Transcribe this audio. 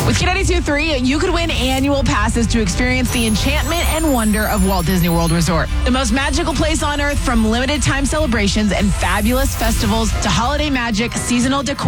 With Q92.3, you could win annual passes to experience the enchantment and wonder of Walt Disney World Resort. The most magical place on earth, from limited time celebrations and fabulous festivals to holiday magic, seasonal decor,